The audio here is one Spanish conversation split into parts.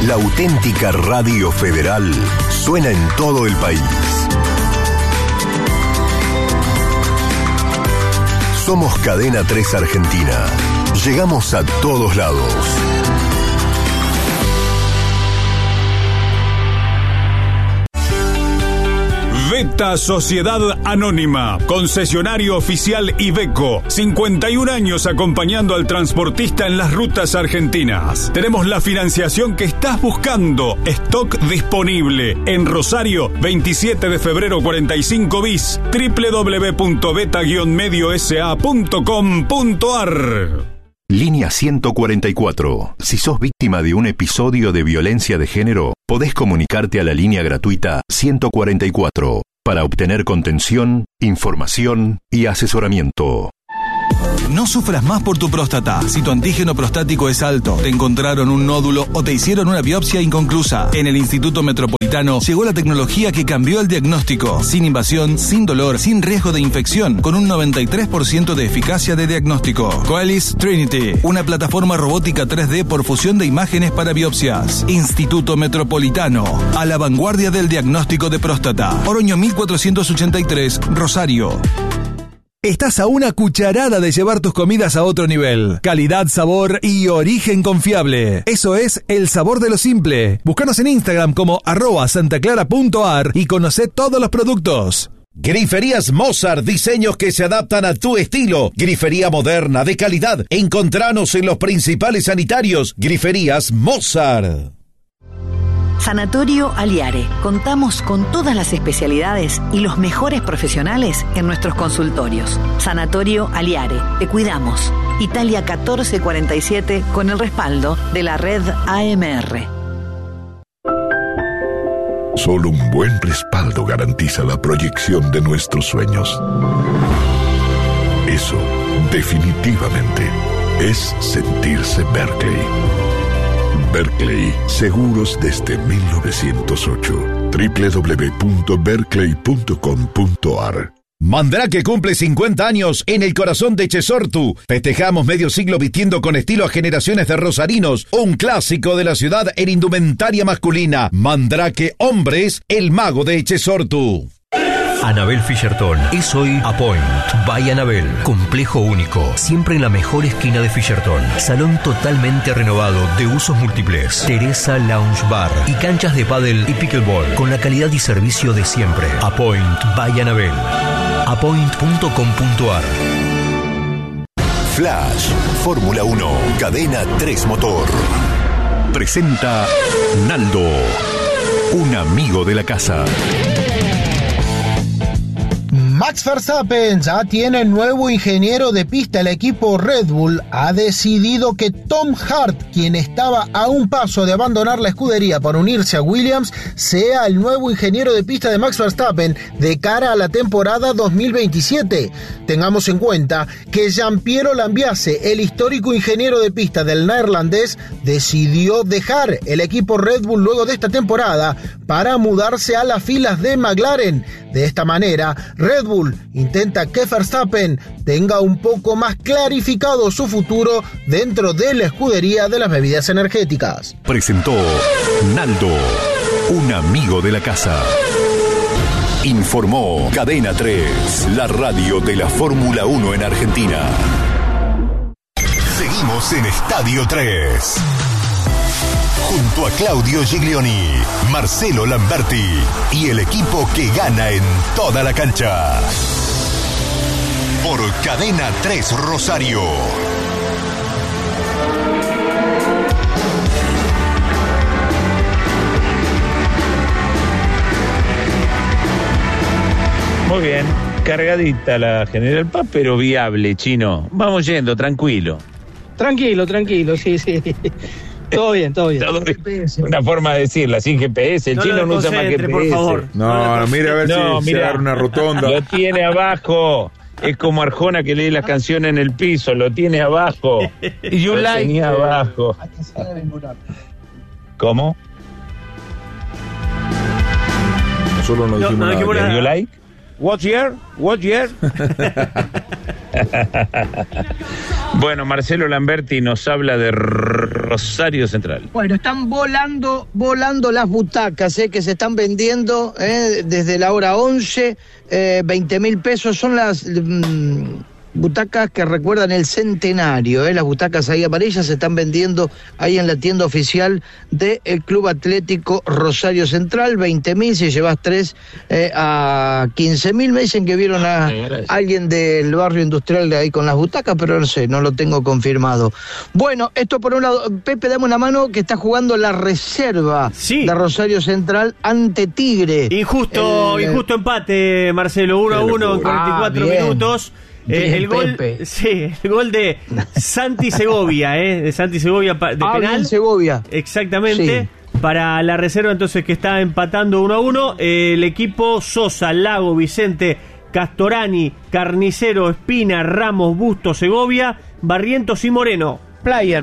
La auténtica Radio Federal suena en todo el país. Somos Cadena 3 Argentina. Llegamos a todos lados. Veta Sociedad Anónima, concesionario oficial Iveco, 51 años acompañando al transportista en las rutas argentinas. Tenemos la financiación que estás buscando, stock disponible. En Rosario, 27 de febrero 45 bis, www.beta-mediosa.com.ar. Línea 144. Si sos víctima de un episodio de violencia de género, podés comunicarte a la línea gratuita 144 para obtener contención, información y asesoramiento. No sufras más por tu próstata. Si tu antígeno prostático es alto, te encontraron un nódulo o te hicieron una biopsia inconclusa, en el Instituto Metropolitano llegó la tecnología que cambió el diagnóstico. Sin invasión, sin dolor, sin riesgo de infección, con un 93% de eficacia de diagnóstico. Coelis Trinity, una plataforma robótica 3D por fusión de imágenes para biopsias. Instituto Metropolitano, a la vanguardia del diagnóstico de próstata. Oroño 1483, Rosario. Estás a una cucharada de llevar tus comidas a otro nivel. Calidad, sabor y origen confiable. Eso es el sabor de lo simple. Búscanos en Instagram como @santaclara.ar y conocé todos los productos. Griferías Mozart, diseños que se adaptan a tu estilo. Grifería moderna, de calidad. Encontranos en los principales sanitarios. Griferías Mozart. Sanatorio Aliare. Contamos con todas las especialidades y los mejores profesionales en nuestros consultorios. Sanatorio Aliare. Te cuidamos. Italia 1447 con el respaldo de la red AMR. Solo un buen respaldo garantiza la proyección de nuestros sueños. Eso, definitivamente, es sentirse Berkeley. Berkeley, seguros desde 1908. www.berkeley.com.ar. Mandrake cumple 50 años en el corazón de Chesortu. Festejamos medio siglo vistiendo con estilo a generaciones de rosarinos. Un clásico de la ciudad en indumentaria masculina. Mandrake Hombres, el mago de Chesortu. Anabel Fisherton es hoy Apoint by Anabel. Complejo único, siempre en la mejor esquina de Fisherton. Salón totalmente renovado de usos múltiples. Teresa Lounge Bar y canchas de pádel y pickleball con la calidad y servicio de siempre. Apoint by Anabel. Apoint.com.ar. Flash, Fórmula 1, Cadena 3 Motor. Presenta Naldo, un amigo de la casa. Max Verstappen ya tiene nuevo ingeniero de pista. El equipo Red Bull ha decidido que Tom Hart, quien estaba a un paso de abandonar la escudería para unirse a Williams, sea el nuevo ingeniero de pista de Max Verstappen de cara a la temporada 2027. Tengamos en cuenta que Giampiero Lambiase, el histórico ingeniero de pista del neerlandés, decidió dejar el equipo Red Bull luego de esta temporada para mudarse a las filas de McLaren. De esta manera, Red Bull intenta que Verstappen tenga un poco más clarificado su futuro dentro de la escudería de las bebidas energéticas. Presentó Naldo, un amigo de la casa. Informó Cadena 3, la radio de la Fórmula 1 en Argentina. Seguimos en Estadio 3. Junto a Claudio Giglioni, Marcelo Lamberti y el equipo que gana en toda la cancha. Por Cadena 3 Rosario. Muy bien, cargadita la General Paz, pero viable, Chino. Vamos yendo, tranquilo. Tranquilo, sí. Todo bien. Una forma de decirla, sin GPS. El chino no usa más GPS. Por favor. No, mira a ver si agarra una rotonda. Lo tiene abajo. Es como Arjona que lee las canciones en el piso. Lo tiene abajo. Y yo lo tenía abajo. ¿Cómo? Nosotros no dijimos nada. ¿You like? What year? Bueno, Marcelo Lamberti nos habla de Rosario Central. Bueno, están volando las butacas que se están vendiendo desde la hora 11, 20.000 pesos. Son las butacas que recuerdan el centenario, las butacas ahí amarillas se están vendiendo ahí en la tienda oficial del Club Atlético Rosario Central. 20.000, si llevas 3 a 15.000. Me dicen que vieron a alguien del barrio industrial de ahí con las butacas, pero no sé, no lo tengo confirmado. Bueno, esto por un lado. Pepe, dame una mano, que está jugando la reserva de Rosario Central ante Tigre. Injusto empate, Marcelo, 1-1 en 44 minutos. El gol de Santi Segovia, de Santi Segovia de penal. Segovia. Exactamente. Sí. Para la reserva, entonces, que está empatando 1-1. El equipo: Sosa, Lago, Vicente, Castorani, Carnicero, Espina, Ramos, Busto, Segovia, Barrientos y Moreno. Player.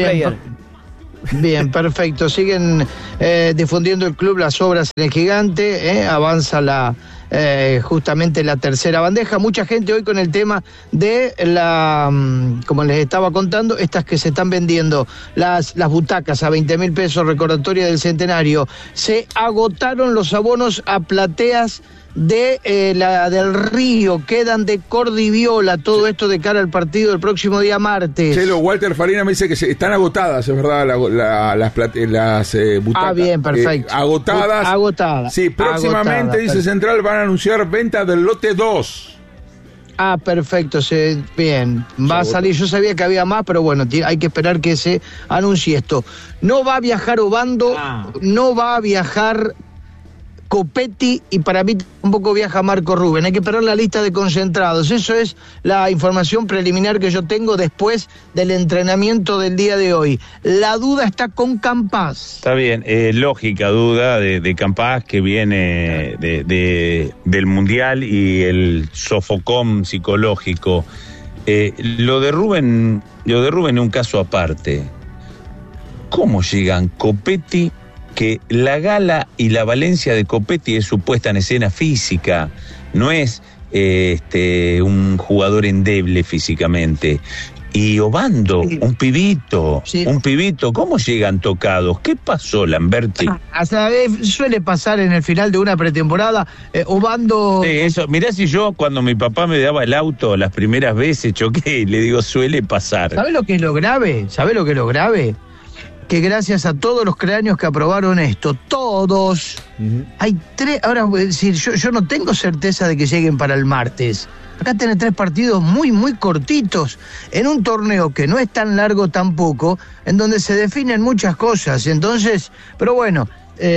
Bien, perfecto. Siguen difundiendo el club las obras en el Gigante. Avanza justamente la tercera bandeja. Mucha gente hoy con el tema de como les estaba contando, estas que se están vendiendo, las butacas a 20.000 pesos, recordatoria del centenario. Se agotaron los abonos a plateas de la del Río, quedan de Cordiviola, todo esto de cara al partido del próximo día martes. Chelo, Walter Farina me dice que están agotadas, es verdad, las butacas. Bien, perfecto. Agotadas. Sí, próximamente, dice Central, van a anunciar venta del lote 2. Perfecto, bien, va a salir. Yo sabía que había más, pero bueno, hay que esperar que se anuncie esto. No va a viajar Obando, no va a viajar Copetti, y para mí tampoco viaja Marco Rubén. Hay que esperar la lista de concentrados. Eso es la información preliminar que yo tengo después del entrenamiento del día de hoy. La duda está con Campás. Está bien, lógica duda de Campás, que viene del Mundial y el sofocón psicológico. Lo de Rubén es un caso aparte. ¿Cómo llegan Copetti? Que la gala y la valencia de Copetti es su puesta en escena física, no es un jugador endeble físicamente. Y Obando, un pibito, ¿cómo llegan tocados? ¿Qué pasó, Lamberti? Suele pasar en el final de una pretemporada, Obando... Sí, eso. Mirá, si yo cuando mi papá me daba el auto las primeras veces choqué y le digo, suele pasar. ¿Sabés lo que es lo grave? Que gracias a todos los cráneos que aprobaron esto, todos, hay 3, ahora voy a decir, yo no tengo certeza de que lleguen para el martes. Acá tenés 3 partidos muy, muy cortitos, en un torneo que no es tan largo tampoco, en donde se definen muchas cosas. Entonces, pero bueno,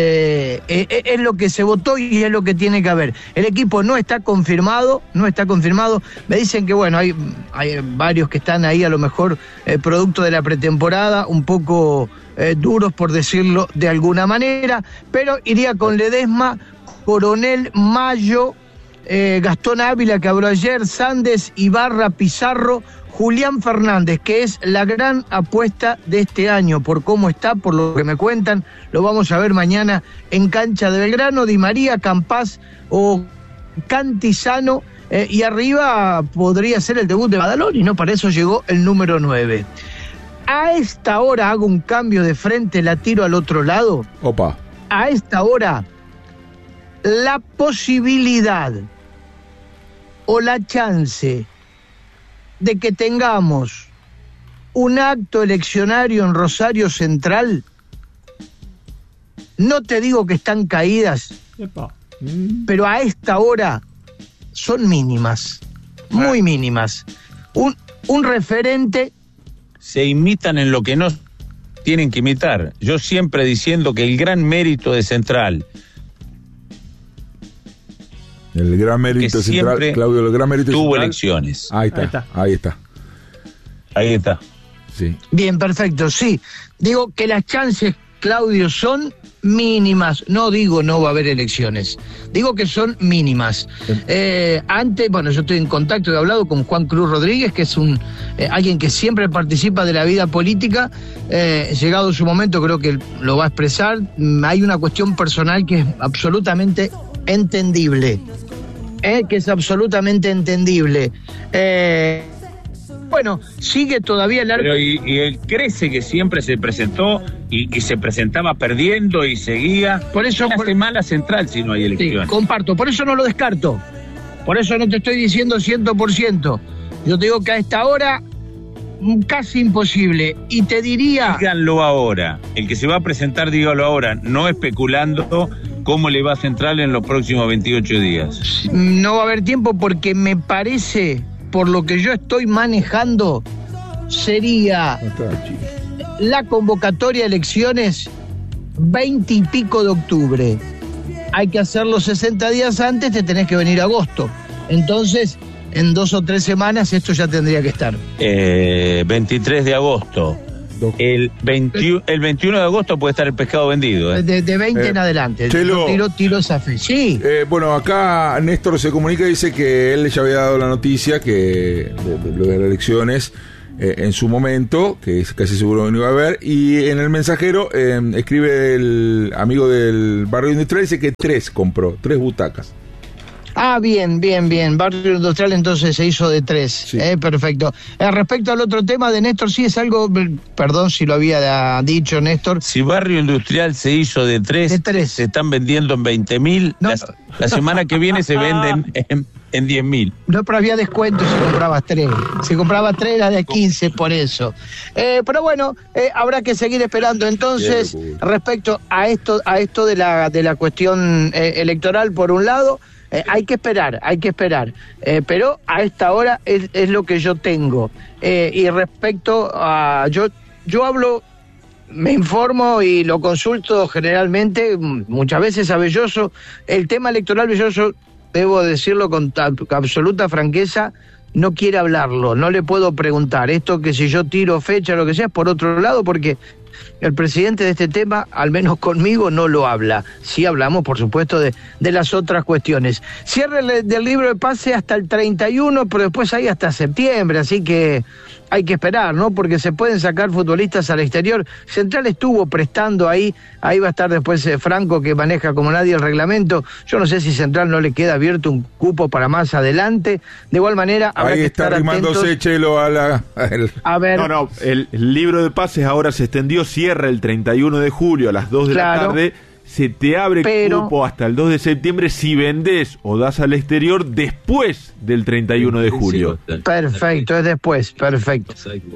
es lo que se votó y es lo que tiene que haber. El equipo no está confirmado. Me dicen que bueno, hay varios que están ahí, a lo mejor producto de la pretemporada, un poco duros, por decirlo de alguna manera, pero iría con Ledesma, Coronel, Mayo, Gastón Ávila, que habló ayer, Sandes, Ibarra, Pizarro, Julián Fernández, que es la gran apuesta de este año, por cómo está, por lo que me cuentan. Lo vamos a ver mañana en cancha de Belgrano. Di María, Campás o Cantizano, y arriba podría ser el debut de Badaloni, ¿no? Para eso llegó el número 9. A esta hora hago un cambio de frente, la tiro al otro lado. Opa. A esta hora, la posibilidad o la chance de que tengamos un acto eleccionario en Rosario Central, no te digo que están caídas, pero a esta hora son mínimas, muy mínimas. Un referente... Se imitan en lo que no tienen que imitar. Yo siempre diciendo que el gran mérito de Central... El gran mérito central, Claudio, el gran mérito tuvo central. Elecciones. Ahí está. Sí. Bien, perfecto, sí. Digo que las chances, Claudio, son mínimas. No digo no va a haber elecciones. Digo que son mínimas. Antes, bueno, yo estoy en contacto, he hablado con Juan Cruz Rodríguez, que es alguien que siempre participa de la vida política. Llegado su momento, creo que lo va a expresar. Hay una cuestión personal que es absolutamente entendible. Bueno, sigue todavía el arco. Pero y el Crece, que siempre se presentó y se presentaba perdiendo y seguía. Por eso hace mala Central si no hay elecciones. Sí, comparto, por eso no lo descarto. Por eso no te estoy diciendo 100%. Yo te digo que a esta hora casi imposible. Y te diría... Díganlo ahora. El que se va a presentar, dígalo ahora. No especulando cómo le va a Central en los próximos 28 días. No va a haber tiempo porque me parece, por lo que yo estoy manejando, sería la convocatoria de elecciones 20 y pico de octubre. Hay que hacerlo 60 días antes, te tenés que venir a agosto. Entonces, en 2 o 3 semanas esto ya tendría que estar. 23 de agosto. El 21 de agosto puede estar el pescado vendido. De 20 en adelante. Chelo, tiro esa fe. Sí. Bueno, acá Néstor se comunica y dice que él ya había dado la noticia que de lo de las elecciones en su momento, que es casi seguro que no iba a haber, y en el mensajero escribe el amigo del barrio industrial, dice que 3 compró, 3 butacas. Ah, bien. Barrio Industrial entonces se hizo de 3. Sí. Perfecto. Respecto al otro tema de Néstor, sí es algo, perdón si lo había dicho Néstor. Si Barrio Industrial se hizo de 3, se están vendiendo en 20.000. No. La semana que viene se venden en 10.000. No, pero había descuento si comprabas 3. Si comprabas 3 era de 15 por eso. Pero bueno, habrá que seguir esperando. Entonces, respecto a esto de la cuestión electoral, por un lado, hay que esperar, pero a esta hora es lo que yo tengo. Y respecto a... Yo hablo, me informo y lo consulto generalmente, muchas veces a Belloso. El tema electoral, Belloso, debo decirlo con absoluta franqueza, no quiere hablarlo, no le puedo preguntar. Esto que si yo tiro fecha, lo que sea, es por otro lado, porque el presidente de este tema, al menos conmigo, no lo habla. Sí hablamos, por supuesto, de las otras cuestiones. Cierre del libro de pase hasta el 31, pero después hay hasta septiembre, así que hay que esperar, ¿no? Porque se pueden sacar futbolistas al exterior. Central estuvo prestando ahí va a estar después Franco, que maneja como nadie el reglamento. Yo no sé si Central no le queda abierto un cupo para más adelante. De igual manera, habrá ahí que está estar arrimándose atentos. Chelo A ver. No, el libro de pases ahora se extendió, cierra el 31 de julio a las 2 de la tarde. Se te abre cupo hasta el 2 de septiembre si vendés o das al exterior después del 31 de julio. Perfecto, es después, perfecto.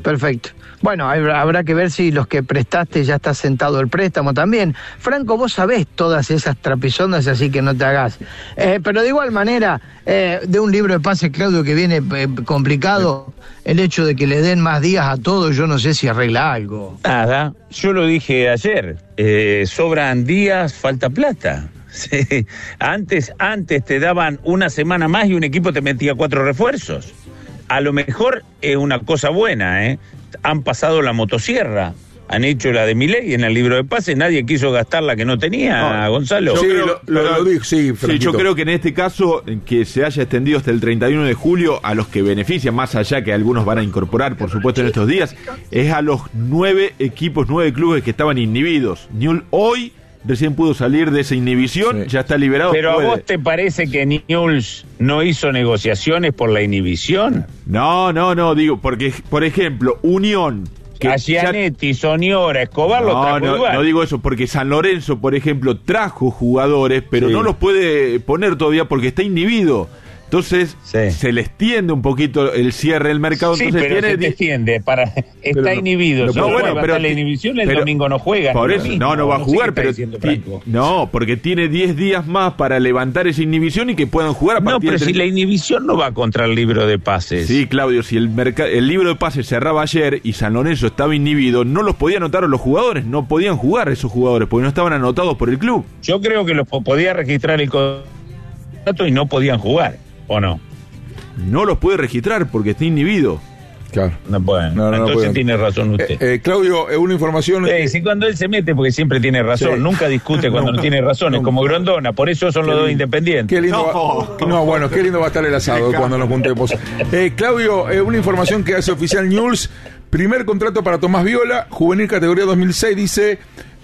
Bueno, habrá que ver si los que prestaste ya está sentado el préstamo también. Franco, vos sabés todas esas trapisondas, así que no te hagas. Pero de igual manera, de un libro de pases, Claudio, que viene complicado, el hecho de que le den más días a todos, yo no sé si arregla algo. Nada, yo lo dije ayer, sobran días, falta plata. Sí. Antes te daban una semana más y un equipo te metía 4 refuerzos. A lo mejor es una cosa buena, Han pasado la motosierra, han hecho la de Milei en el libro de pases, nadie quiso gastar la que no tenía, Gonzalo. Sí, lo dijo, sí, yo creo que en este caso, que se haya extendido hasta el 31 de julio, a los que beneficia, más allá que algunos van a incorporar, por supuesto, en estos días, es a los 9 clubes que estaban inhibidos. Newell's hoy recién pudo salir de esa inhibición, ya está liberado. Pero ¿a vos te parece que Newell's no hizo negociaciones por la inhibición? No, digo, porque, por ejemplo, Unión... A Gianetti, Soniora, Escobar lo trajo igual. No digo eso, porque San Lorenzo, por ejemplo, trajo jugadores, pero no los puede poner todavía porque está inhibido. Entonces, se le extiende un poquito el cierre del mercado. Sí, entonces pero se te extiende. Está inhibido. Pero la inhibición, el domingo no juega. Por eso, no va a jugar, pero no, porque tiene 10 días más para levantar esa inhibición y que puedan jugar a partir pero si la inhibición no va contra el libro de pases. Sí, Claudio, si el libro de pases cerraba ayer y San Lorenzo estaba inhibido, no los podían anotar los jugadores, no podían jugar esos jugadores, porque no estaban anotados por el club. Yo creo que los podía registrar el contrato y no podían jugar. ¿O no? No los puede registrar porque está inhibido. Claro. No pueden. Entonces tiene razón usted. Claudio, una información... sí, cuando él se mete, porque siempre tiene razón. Nunca discute cuando no tiene razón. Es como Grondona, por eso son los dos independientes. Qué lindo qué lindo va a estar el asado cuando nos juntemos. Claudio, una información que hace oficial Newell's. Primer contrato para Tomás Viola, juvenil categoría 2006, dice...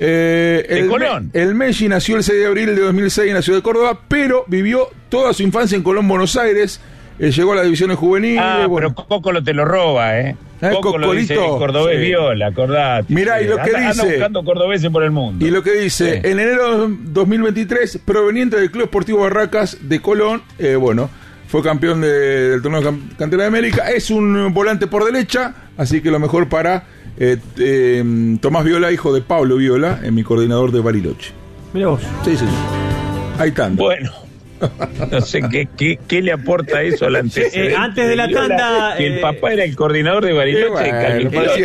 el Messi nació el 6 de abril de 2006 en la ciudad de Córdoba, pero vivió toda su infancia en Colón, Buenos Aires. llegó a las divisiones juveniles. Pero Coco te lo roba, ¿eh? Coco lo dice Cordobés Viola, acordate. Mirá, y lo que dice... Anda buscando cordobeses por el mundo. Y lo que dice, en enero de 2023, proveniente del Club Sportivo Barracas de Colón, fue campeón del torneo Cantera de América, es un volante por derecha, así que lo mejor para Tomás Viola, hijo de Pablo Viola, mi coordinador de Bariloche. Mirá vos. Sí, señor. Ahí tanto. Bueno. No sé qué le aporta eso al antecedente. Antes de la tanda... Que el papá era el coordinador de Bariloche.